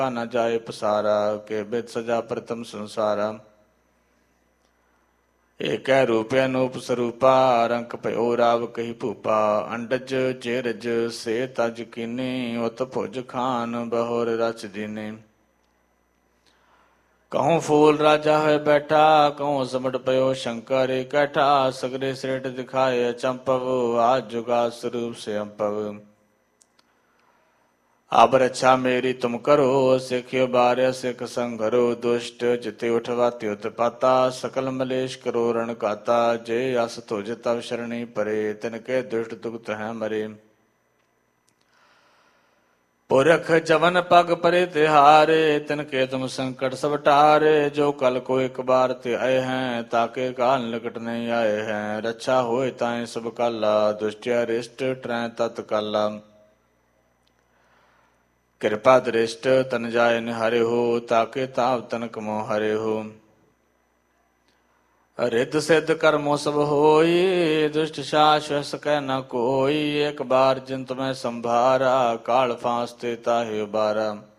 न जाए पसारा, के बिद सजा प्रथम संसारा। एक रूप अनूप स्वरूपा, रंक भयो राव कही भूपा। अंडज जेरज से तज कीनी, उत भुज खान बहुर रच दीने। कहूँ फूल राजा है बैठा, कहूँ समट पयो शंकर कैठा। सगरे श्रेष्ठ दिखाए चंपव, आज जुगा स्वरूप से अंपव। अब रक्षा मेरी तुम करो, सिखियो बार्य सिख संघरो। दुष्ट जिते उठवाते उत्पाता, सकल मलेश करो रण काता। जय अस तुझ तब शरणी परे, तिनके दुष्ट दुखत है मरे। पुरख जवन पग परे तिहारे, तिनके तुम संकट सब टारे। जो कल को एक बार ते आए हैं, ताके काल निकट नहीं आए हैं। रक्षा होए ताए सब काला, दुष्ट अरिष्ट ट्रै तत्काला। कृपा दृष्ट तन जाय निहारे हो, ताके ताप तनक मोह हरे हो। रिद्ध सिद्ध कर्मो सब होई, दुष्ट शास सकै न कोई। एक बार जिन तुम्हें संभारा, काल फांस ते ताहि उबारा।